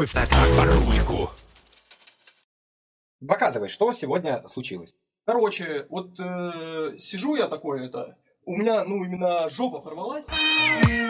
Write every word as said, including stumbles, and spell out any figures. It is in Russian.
любовь так, как по рульку. Показывай, что сегодня случилось. Короче, вот э, сижу я такой, это, у меня, ну, именно жопа порвалась.